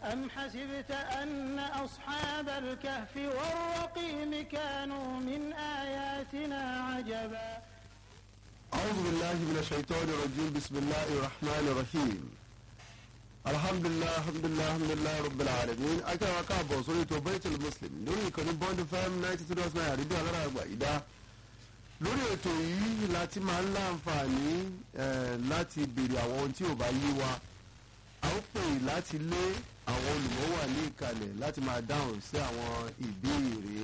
أم حسبت أن أصحاب الكهف والرقيم كانوا من آياتنا عجبا أعوذ بالله من الشيطان الرجيم بسم الله الرحمن الرحيم الحمد لله رب العالمين أكرم أكابو سورة بيت المسلم لوري كوني بوند فام 92.9 ريديو على رأي وإيدا lórí ètò yìí láti máa ń láǹfààní láti béèrè àwọn ohun tí ò bá yé wa a ó pè láti lé àwọn olùmọ̀ wà ní ìkàlẹ̀ láti máa dáhùn sí àwọn ìbéèrè